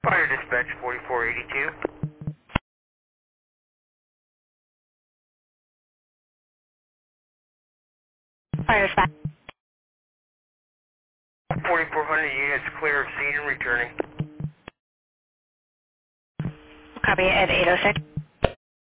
Fire dispatch 4482. Fire dispatch. 4400 units clear of scene and returning. Copy at 806.